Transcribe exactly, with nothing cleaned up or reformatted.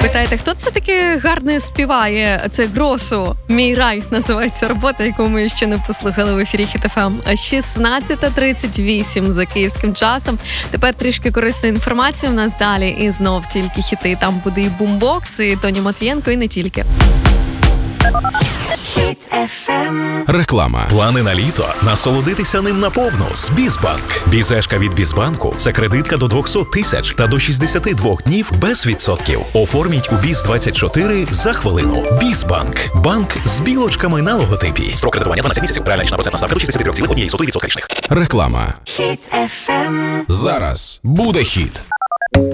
Питаєте, хто це таке гарне співає? Це Гросу. «Мій рай» називається робота, яку ми ще не послухали в ефірі Хіт еф ем. шістнадцята тридцять вісім за київським часом. Тепер трішки корисної інформації у нас далі. І знов тільки хіти. Там буде і бумбокс, і Тоні Матвієнко, і не тільки. Реклама. Плани на літо? Насолодитися ним наповну з Бізбанк. Бізешка від Бізбанку – це кредитка до двісті тисяч та до шістдесят два днів без відсотків. Оформіть у Біз двадцять чотири за хвилину. Бізбанк. Банк з білочками на логотипі. Строк кредитування дванадцять місяців. Реальна річна процентна ставка до шістдесят три цілих одна сотих відсотка річних. Реклама. Зараз буде хіт.